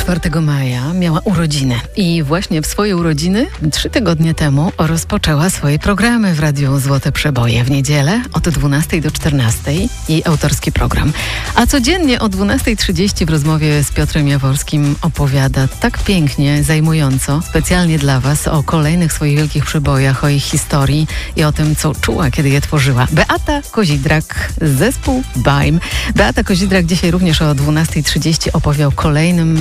4 maja miała urodziny i właśnie w swoje urodziny 3 tygodnie temu rozpoczęła swoje programy w Radiu Złote Przeboje. W niedzielę od 12 do 14 jej autorski program. A codziennie o 12:30 w rozmowie z Piotrem Jaworskim opowiada tak pięknie, zajmująco, specjalnie dla Was o kolejnych swoich wielkich przebojach, o ich historii i o tym, co czuła, kiedy je tworzyła. Beata Kozidrak, zespół BAIM. Beata Kozidrak dzisiaj również o 12:30 opowie o kolejnym